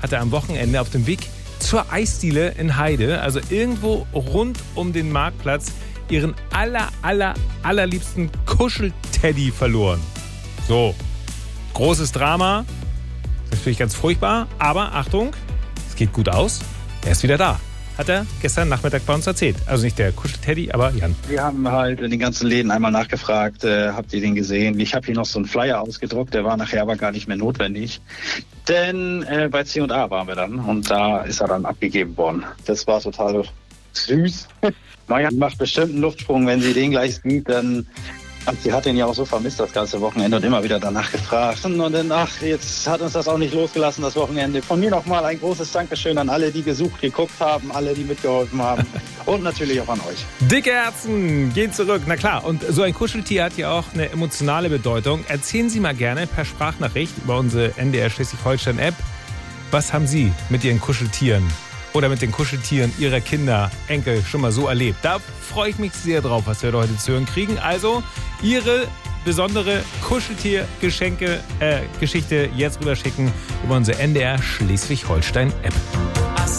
hatte am Wochenende auf dem Weg zur Eisdiele in Heide, also irgendwo rund um den Marktplatz, ihren allerliebsten Kuschelteddy verloren. So, großes Drama, natürlich ganz furchtbar, aber Achtung, es geht gut aus, er ist wieder da. Hat er gestern Nachmittag bei uns erzählt. Also nicht der Kuschelteddy, aber Jan. Wir haben halt in den ganzen Läden einmal nachgefragt, habt ihr den gesehen? Ich habe hier noch so einen Flyer ausgedruckt, der war nachher aber gar nicht mehr notwendig. Denn bei C&A waren wir dann und da ist er dann abgegeben worden. Das war total süß. Marianne macht bestimmt einen Luftsprung, wenn sie den gleich sieht, dann... Sie hat ihn ja auch so vermisst das ganze Wochenende und immer wieder danach gefragt. Und dann, jetzt hat uns das auch nicht losgelassen, das Wochenende. Von mir nochmal ein großes Dankeschön an alle, die geguckt haben, alle, die mitgeholfen haben. Und natürlich auch an euch. Dicke Herzen gehen zurück, na klar. Und so ein Kuscheltier hat ja auch eine emotionale Bedeutung. Erzählen Sie mal gerne per Sprachnachricht über unsere NDR Schleswig-Holstein-App. Was haben Sie mit Ihren Kuscheltieren oder mit den Kuscheltieren Ihrer Kinder, Enkel schon mal so erlebt? Da freue ich mich sehr drauf, was wir heute zu hören kriegen. Also Ihre besondere Kuscheltier-Geschichte jetzt rüberschicken über unsere NDR Schleswig-Holstein-App.